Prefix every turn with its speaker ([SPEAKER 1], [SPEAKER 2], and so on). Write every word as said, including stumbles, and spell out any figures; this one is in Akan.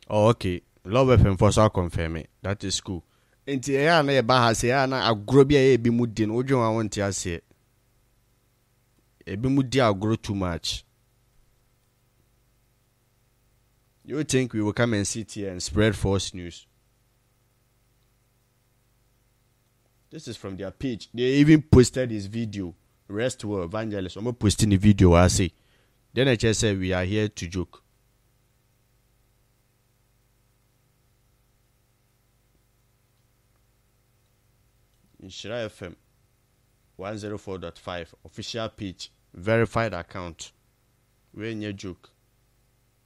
[SPEAKER 1] Oh, okay. Love F M for so confirm it. That is cool. Enti ya na ye ba ha se ya na agro bia ye bi mu di no odwen wa wonte ase. E bi mu di agro too much. You think we will come and sit here and spread false news? This is from their page. They even posted this video. Rest well, evangelist. I'm posting the video. I say. Then I just said we are here to joke. Nhyira F M one oh four point five official page, verified account. We ain't joke.